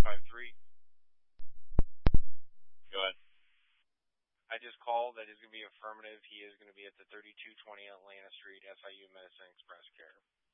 953. Go ahead. I just called. That is going to be affirmative. He is going to be at the 3220 Atlanta Street, SIU Medicine Express Care.